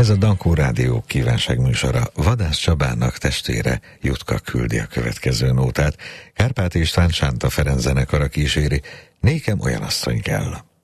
Ez a Dankó Rádió kívánságműsora. Vadász Csabának testvére Jutka küldi a következő nótát. Kárpát István Sánta Ferenc zenekara kíséri. Nékem olyan asszony kell.